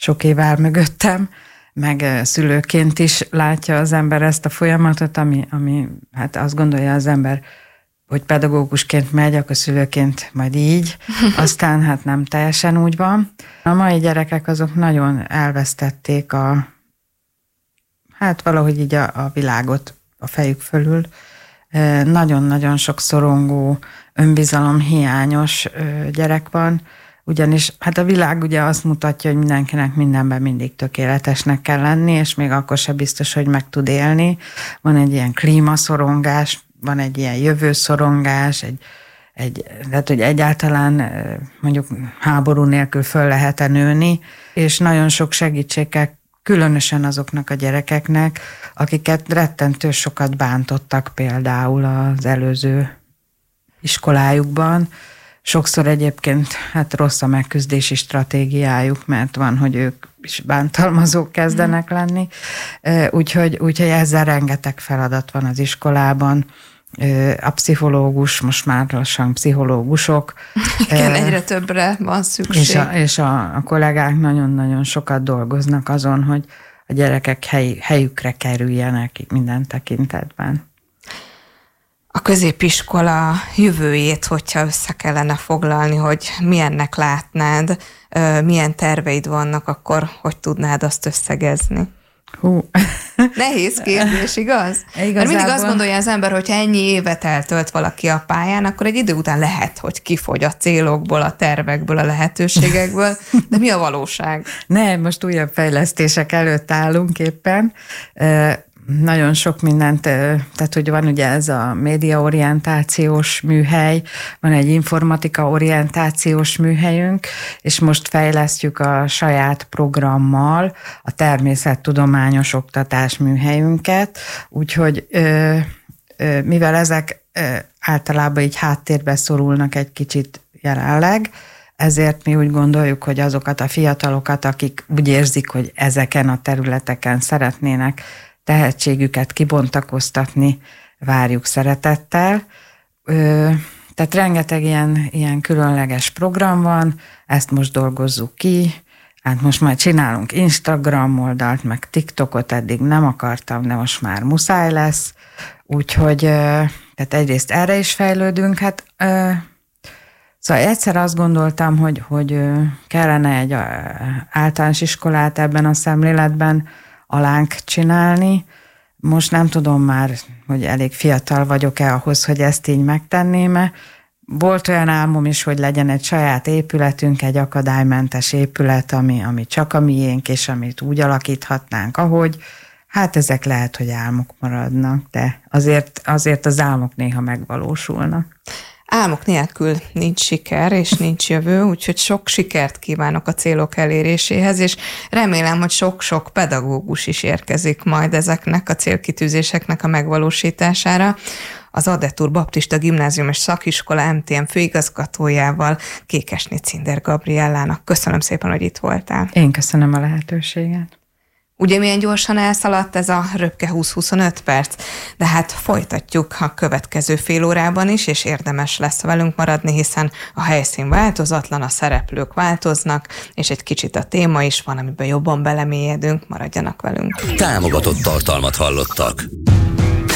sok év áll mögöttem, meg szülőként is látja az ember ezt a folyamatot, ami hát azt gondolja az ember, hogy pedagógusként megy, akkor szülőként majd így, aztán hát nem teljesen úgy van. A mai gyerekek azok nagyon elvesztették valahogy így a világot a fejük fölül. Nagyon-nagyon sok szorongó, önbizalomhiányos gyerek van, ugyanis hát a világ ugye azt mutatja, hogy mindenkinek mindenben mindig tökéletesnek kell lenni, és még akkor sem biztos, hogy meg tud élni. Van egy ilyen klímaszorongás, van egy ilyen jövőszorongás, tehát, hogy egyáltalán mondjuk háború nélkül föl lehet-e nőni, és nagyon sok segítségkel, különösen azoknak a gyerekeknek, akiket rettentő sokat bántottak például az előző iskolájukban. Sokszor egyébként hát rossz a megküzdési stratégiájuk, mert van, hogy ők is bántalmazók kezdenek lenni. Úgyhogy ezzel rengeteg feladat van az iskolában. A pszichológus, most már lassan pszichológusok. Igen, egyre többre van szükség. És a kollégák nagyon-nagyon sokat dolgoznak azon, hogy a gyerekek helyükre kerüljenek minden tekintetben. A középiskola jövőjét, hogyha össze kellene foglalni, hogy milyennek látnád, milyen terveid vannak, akkor hogy tudnád azt összegezni? Nehéz kérdés, igaz? Igazából... Mert mindig azt gondolja az ember, hogyha ennyi évet eltölt valaki a pályán, akkor egy idő után lehet, hogy kifogy a célokból, a tervekből, a lehetőségekből, de mi a valóság? Nem, most újabb fejlesztések előtt állunk éppen. Nagyon sok mindent, tehát hogy van ugye ez a médiaorientációs műhely, van egy informatika-orientációs műhelyünk, és most fejlesztjük a saját programmal a természettudományos oktatás műhelyünket, úgyhogy mivel ezek általában így háttérbe szorulnak egy kicsit jelenleg, ezért mi úgy gondoljuk, hogy azokat a fiatalokat, akik úgy érzik, hogy ezeken a területeken szeretnének tehetségüket kibontakoztatni, várjuk szeretettel. Tehát rengeteg ilyen különleges program van, ezt most dolgozzuk ki, hát most már csinálunk Instagram oldalt, meg TikTokot, eddig nem akartam, de most már muszáj lesz, úgyhogy tehát egyrészt erre is fejlődünk, hát szóval egyszer azt gondoltam, hogy kellene egy általános iskolát ebben a szemléletben alánk csinálni. Most nem tudom már, hogy elég fiatal vagyok-e ahhoz, hogy ezt így megtenném-e. Volt olyan álmom is, hogy legyen egy saját épületünk, egy akadálymentes épület, ami csak a miénk, és amit úgy alakíthatnánk, ahogy. Hát ezek lehet, hogy álmok maradnak, de azért az álmok néha megvalósulnak. Álmok nélkül nincs siker, és nincs jövő, úgyhogy sok sikert kívánok a célok eléréséhez, és remélem, hogy sok-sok pedagógus is érkezik majd ezeknek a célkitűzéseknek a megvalósítására. Az Adetur Baptista Gimnázium és Szakiskola MTM főigazgatójával, Kékesné Cinder Gabriellának. Köszönöm szépen, hogy itt voltál. Én köszönöm a lehetőséget. Ugye milyen gyorsan elszaladt ez a röpke 20-25 perc, de hát folytatjuk a következő fél órában is, és érdemes lesz velünk maradni, hiszen a helyszín változatlan, a szereplők változnak, és egy kicsit a téma is van, amiben jobban belemélyedünk, maradjanak velünk. Támogatott tartalmat hallottak.